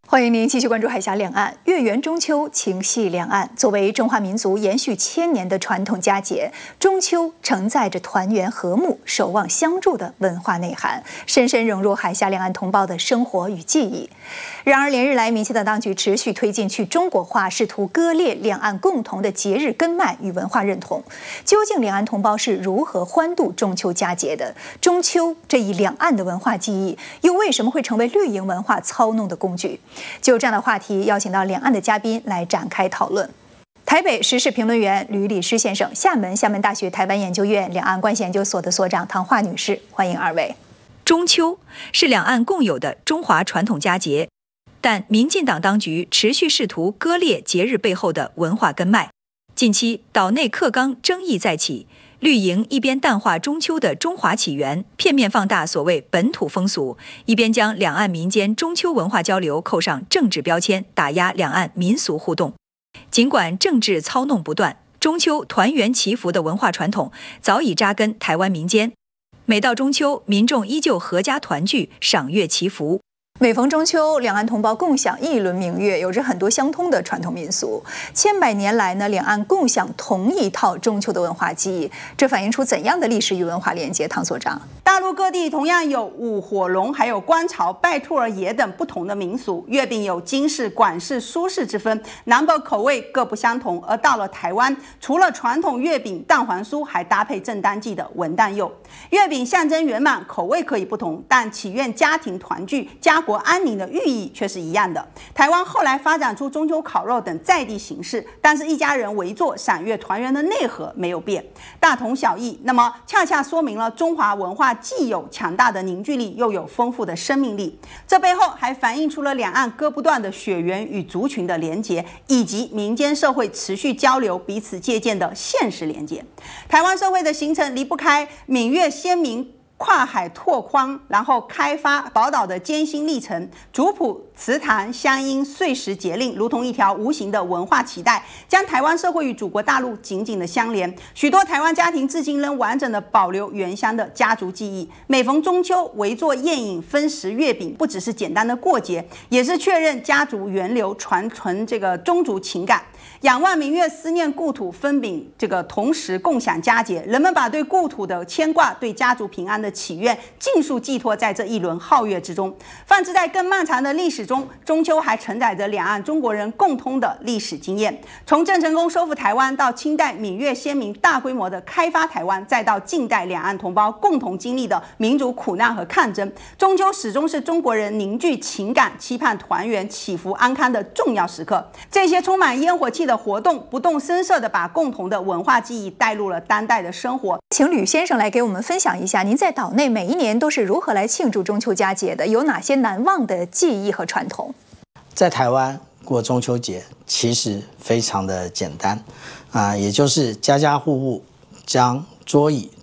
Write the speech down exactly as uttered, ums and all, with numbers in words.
欢迎您继续关注海峡两岸。月圆中秋，情系两岸。作为中华民族延续千年的传统佳节，中秋承载着团圆和睦、守望相助的文化内涵，深深融入海峡两岸同胞的生活与记忆。然而，连日来，民进党当局持续推进去中国化，试图割裂两岸共同的节日根脉与文化认同。究竟两岸同胞是如何欢度中秋佳节的？中秋这一两岸的文化记忆，又为什么会成为绿营文化操弄的工具？就这样的话题，邀请到两岸的嘉宾来展开讨论。台北时事评论员吕礼诗先生，厦门厦门大学台湾研究院两岸关系研究所的所长唐华女士，欢迎二位。中秋是两岸共有的中华传统佳节，但民进党当局持续试图割裂节日背后的文化根脉。近期岛内课纲争议再起，绿营一边淡化中秋的中华起源，片面放大所谓本土风俗，一边将两岸民间中秋文化交流扣上政治标签，打压两岸民俗互动。尽管政治操弄不断，中秋团圆祈福的文化传统早已扎根台湾民间。每到中秋，民众依旧合家团聚、赏月祈福。每逢中秋，两岸同胞共享一轮明月，有着很多相通的传统民俗。千百年来呢，两岸共享同一套中秋的文化记忆，这反映出怎样的历史与文化连接？唐所长， 大陆各地同样有舞火龙、还有观潮、拜兔儿爷等不同的民俗。月饼有京式、广式、苏式之分，南北口味各不相同。而到了台湾，除了传统月饼、蛋黄酥，还搭配正当季的文旦柚。月饼象征圆满，口味可以不同，但祈愿家庭团聚、家国安宁的寓意却是一样的。台湾后来发展出中秋烤肉等在地形式，但是一家人围坐赏月团圆的内核没有变，大同小异。那么恰恰说明了中华文化既有强大的凝聚力，又有丰富的生命力。这背后还反映出了两岸割不断的血缘与族群的连结，以及民间社会持续交流、彼此借鉴的现实连结。台湾社会的形成离不开闽粤先民跨海拓荒，然后开发宝岛的艰辛历程，族谱、祠堂、乡音、岁时节令，如同一条无形的文化脐带，将台湾社会与祖国大陆紧紧的相连。许多台湾家庭至今仍完整的保留原乡的家族记忆。每逢中秋，围坐宴饮、分食月饼，不只是简单的过节，也是确认家族源流、传承这个宗族情感。仰望明月，思念故土，分饼这个同时共享佳节。人们把对故土的牵挂、对家族平安的祈愿，尽数寄托在这一轮皓月之中。放置在更漫长的历史中，中秋还承载着两岸中国人共通的历史经验。从郑成功收复台湾，到清代闽粤先民大规模的开发台湾，再到近代两岸同胞共同经历的民族苦难和抗争，中秋始终是中国人凝聚情感、期盼团圆、祈福安康的重要时刻。这些充满烟火气的活动，不动声色地把共同的文化记忆带入了当代的生活。 请吕先生来给我们分享一下，您在岛内每一年都是如何来庆祝中秋佳节的？有哪些难忘的记忆和传统？ 在台湾过中秋节其实非常的简单啊、呃，也就是家家户户将桌椅